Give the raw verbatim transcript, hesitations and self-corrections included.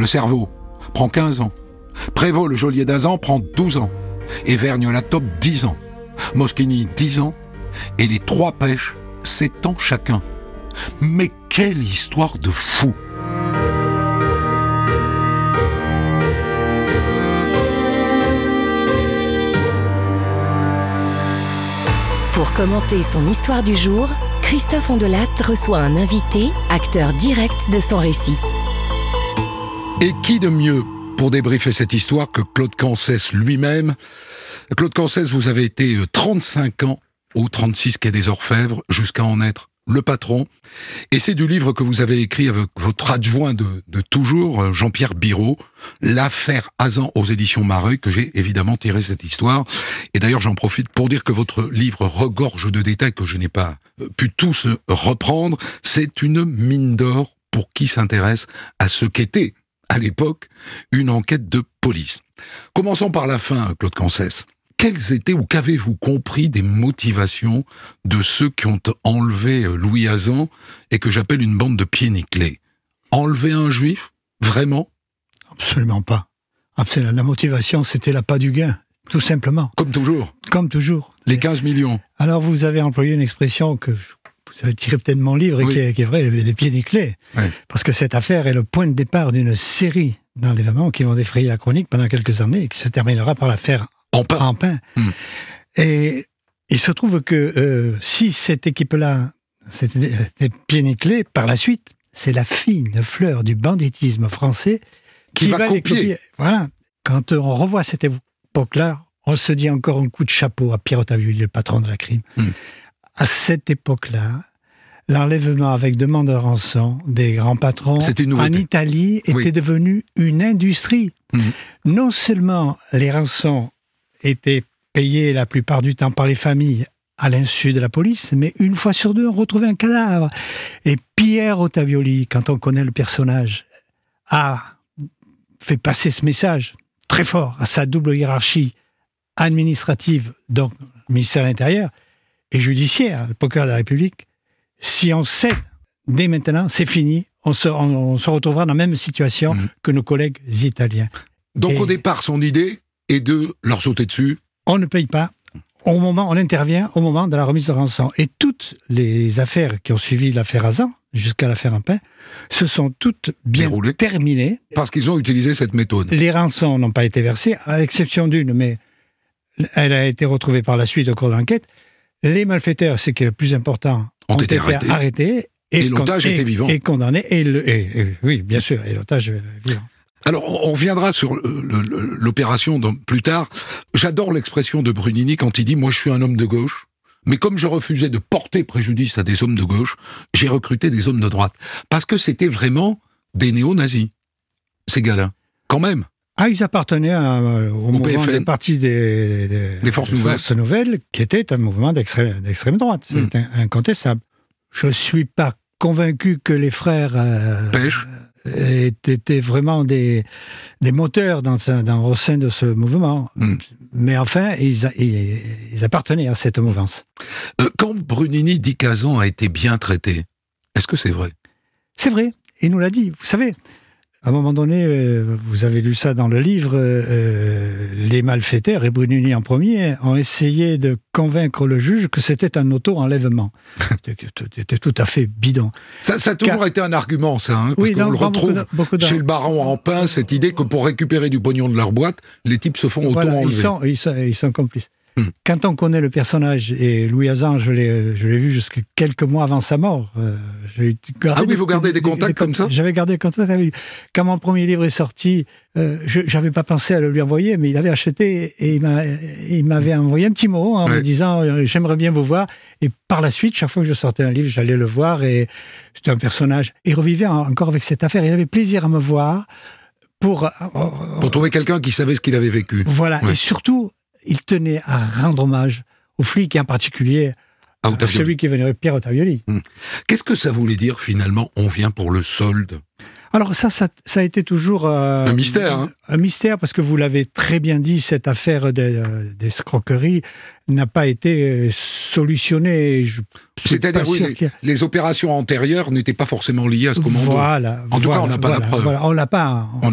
le cerveau, prend quinze ans. Prévost, le geôlier d'Azan, prend douze ans. Et Vergnes-la-Taupe, dix ans. Moschini, dix ans. Et les trois pêches, sept ans chacun. Mais quelle histoire de fou! Pour commenter son histoire du jour, Christophe Ondelat reçoit un invité, acteur direct de son récit. Et qui de mieux pour débriefer cette histoire que Claude Cancès lui-même? Claude Cancès, vous avez été trente-cinq ans au trente-six quai des Orfèvres, jusqu'à en être le patron. Et c'est du livre que vous avez écrit avec votre adjoint de, de toujours, Jean-Pierre Biraud, l'affaire Azan aux éditions Mareuil, que j'ai évidemment tiré cette histoire. Et d'ailleurs, j'en profite pour dire que votre livre regorge de détails que je n'ai pas pu tous reprendre. C'est une mine d'or pour qui s'intéresse à ce qu'était, à l'époque, une enquête de police. Commençons par la fin, Claude Cancès. Quelles étaient ou qu'avez-vous compris des motivations de ceux qui ont enlevé Louis Azan et que j'appelle une bande de pieds nickelés? Enlever un juif? Vraiment? Absolument pas. Absolument. La motivation, c'était l'appât du gain, tout simplement. Comme toujours? Comme toujours. Les quinze millions? Alors, vous avez employé une expression que vous avez tirée peut-être de mon livre et oui. qui, est, qui est vraie, des pieds nickelés. Oui. Parce que cette affaire est le point de départ d'une série d'enlèvements qui vont défrayer la chronique pendant quelques années et qui se terminera par l'affaire Empin. Empin. Mmh. Et il se trouve que euh, si cette équipe-là c'était pieds nickelés, par la suite, c'est la fine fleur du banditisme français qui, qui va, va copier. copier. Voilà. Quand on revoit cette époque-là, on se dit encore un coup de chapeau à Pierre Ottavioli, le patron de la crime. Mmh. À cette époque-là, l'enlèvement avec demande de rançon des grands patrons en Italie était oui. devenu une industrie. Mmh. Non seulement les rançons étaient payés la plupart du temps par les familles à l'insu de la police, mais une fois sur deux, on retrouvait un cadavre. Et Pierre Ottavioli, quand on connaît le personnage, a fait passer ce message très fort à sa double hiérarchie administrative, donc le ministère de l'Intérieur, et judiciaire, le procureur de la République. Si on sait dès maintenant, c'est fini, on se, on, on se retrouvera dans la même situation mmh. que nos collègues italiens. Donc et au départ, son idée et de leur sauter dessus. On ne paye pas. Au moment, on intervient au moment de la remise de rançon. Et toutes les affaires qui ont suivi l'affaire Azan, jusqu'à l'affaire Empin, se sont toutes bien Déroulées. terminées. Parce qu'ils ont utilisé cette méthode. Les rançons n'ont pas été versées, à l'exception d'une, mais elle a été retrouvée par la suite au cours de l'enquête. Les malfaiteurs, ce qui est le plus important, ont, ont été, été arrêtés. arrêtés et, et l'otage était vivant. Et condamné. Et, le, et, et, oui, bien sûr, et l'otage est vivant. Alors, on reviendra sur le, le, l'opération plus tard. J'adore l'expression de Brunini quand il dit « Moi, je suis un homme de gauche, mais comme je refusais de porter préjudice à des hommes de gauche, j'ai recruté des hommes de droite. » Parce que c'était vraiment des néo-nazis, ces gars-là. Quand même. Ah, ils appartenaient à, au, au mouvement des partis des, des, des forces, des nouvelles. forces nouvelles, qui était un mouvement d'extrême, d'extrême droite. C'est mmh. incontestable. Je ne suis pas convaincu que les frères... Euh, Pêche étaient vraiment des, des moteurs dans, dans, au sein de ce mouvement. Mm. Mais enfin, ils, ils, ils appartenaient à cette mouvance. Euh, quand Brunini dit qu'Azan a été bien traité, est-ce que c'est vrai? C'est vrai, il nous l'a dit. Vous savez, à un moment donné, euh, vous avez lu ça dans le livre, euh, les malfaiteurs, et Brunini en premier, ont essayé de convaincre le juge que c'était un auto-enlèvement. C'était tout à fait bidon. Ça, ça a toujours Car... été un argument, ça, hein, parce oui, qu'on le retrouve beaucoup beaucoup chez le baron Empin, cette idée que pour récupérer du pognon de leur boîte, les types se font voilà, auto-enlever. Ils sont, ils sont, ils sont complices. Hum. Quand on connaît le personnage, et Louis Azan, je l'ai, je l'ai vu jusqu'à quelques mois avant sa mort. Euh, j'ai ah oui, des, vous gardez des, des contacts des, comme ça? J'avais gardé des contacts avec lui. Quand mon premier livre est sorti, euh, je n'avais pas pensé à le lui envoyer, mais il avait acheté et il, m'a, il m'avait envoyé un petit mot en ouais. me disant euh, « J'aimerais bien vous voir ». Et par la suite, chaque fois que je sortais un livre, j'allais le voir et c'était un personnage. Et il revivait encore avec cette affaire. Il avait plaisir à me voir pour... Euh, pour trouver quelqu'un qui savait ce qu'il avait vécu. Voilà, ouais. Et surtout... il tenait à rendre hommage aux flics et en particulier à, à celui qui venait, Pierre Ottavioli. Hum. Qu'est-ce que ça voulait dire finalement, on vient pour le solde? Alors ça, ça, ça a été toujours... Euh, un mystère, hein. Un mystère, parce que vous l'avez très bien dit, cette affaire d'escroquerie n'a pas été solutionnée. Je C'est-à-dire, oui, les, les opérations antérieures n'étaient pas forcément liées à ce commando. Voilà. En tout voilà, cas, on n'a pas voilà, la preuve. Voilà, on l'a pas... On